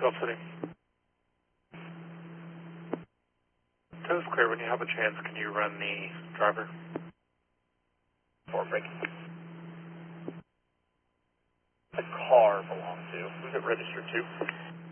12 City. 10 is clear. When you have a chance, can you run the driver? Forward brake. The car belongs to. Who's it registered to?